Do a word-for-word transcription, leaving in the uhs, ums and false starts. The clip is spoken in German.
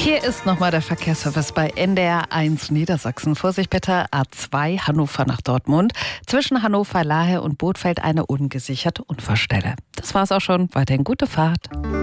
Hier ist nochmal der Verkehrsservice bei N D R eins Niedersachsen. Vorsicht bitte, A zwei Hannover nach Dortmund. Zwischen Hannover, Lahe und Bothfeld eine ungesicherte Unfallstelle. Das war's auch schon. Weiterhin gute Fahrt.